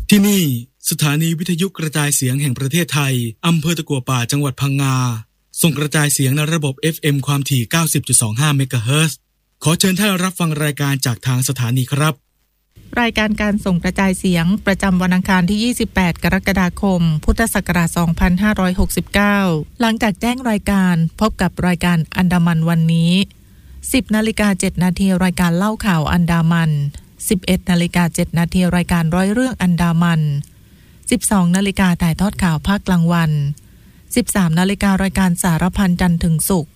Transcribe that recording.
ที่นี่สถานีวิทยุกระจายเสียงแห่งประเทศไทยอำเภอตะกั่วป่าจังหวัดพังงาส่งกระจายเสียงในระบบ FM ความถี่ 90.25 เมกะเฮิรตซ์ขอเชิญท่านรับฟังรายการจากทางสถานีครับรายการการส่งกระจายเสียงประจำวันอังคารที่28กรกฎาคมพุทธศักราช2569หลังจากแจ้งรายการพบกับรายการอันดามันวันนี้ 10:07 น.รายการเล่าข่าวอันดามัน 11:07 น.รายการร้อยเรื่องอันดามัน 12:00 น.ถ่ายทอดข่าวภาคกลางวัน 13:00 น.รายการสารพันจันทร์ถึงศุกร์